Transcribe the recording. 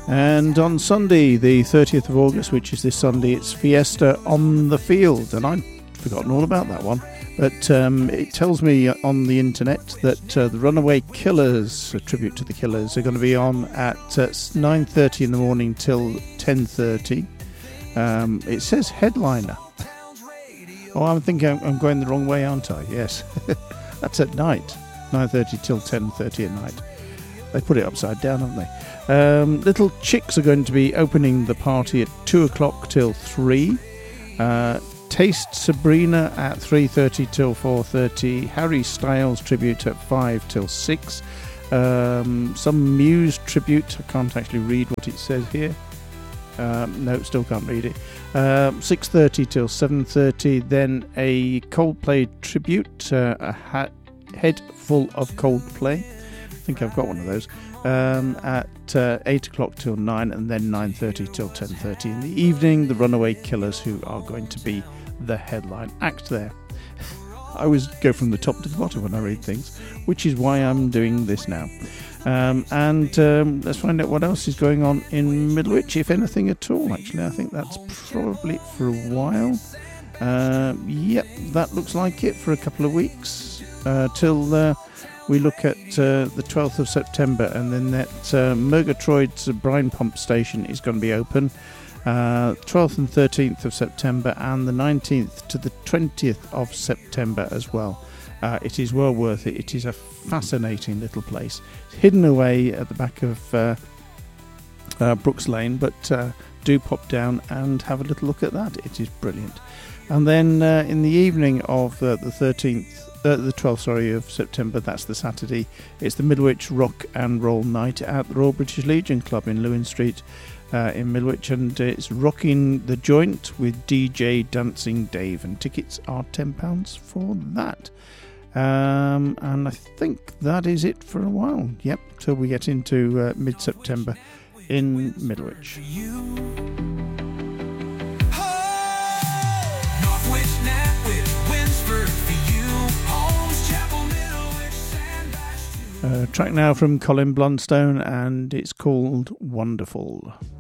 And on Sunday, the 30th of August, which is this Sunday, it's Fiesta on the Field. And I'd forgotten all about that one. But it tells me on the internet that the Runaway Killers, a tribute to the Killers, are going to be on at 9:30 in the morning till 10:30. It says headliner. Oh, I'm thinking I'm going the wrong way, aren't I? Yes. That's at night. 9:30 till 10:30 at night. They put it upside down, haven't they? Little Chicks are going to be opening the party at 2 o'clock till 3. Taste Sabrina at 3:30 till 4:30. Harry Styles tribute at 5 till 6. Some Muse tribute. I can't actually read what it says here. No, still can't read it. 6:30 till 7:30. Then a Coldplay tribute. A head full of Coldplay. I think I've got one of those. At 8 o'clock till 9, and then 9:30 till 10:30 in the evening. The Runaway Killers, who are going to be the headline act there. I always go from the top to the bottom when I read things, which is why I'm doing this now. Let's find out what else is going on in Middlewich, if anything at all. Actually, I think that's probably it for a while. Yep, that looks like it for a couple of weeks till we look at the 12th of September, and then that Murgatroyd's brine pump station is going to be open 12th and 13th of September, and the 19th to the 20th of September as well. It is well worth it. It is a fascinating little place. It's hidden away at the back of Brooks Lane, but do pop down and have a little look at that. It is brilliant. And then in the evening of the 12th of September, that's the Saturday, it's the Middlewich Rock and Roll Night at the Royal British Legion Club in Lewin Street in Middlewich, and it's Rocking the Joint with DJ Dancing Dave, and tickets are £10 for that. And I think that is it for a while. Yep, till we get into mid-September in Middlewich. Track now from Colin Blunstone, and it's called Wonderful.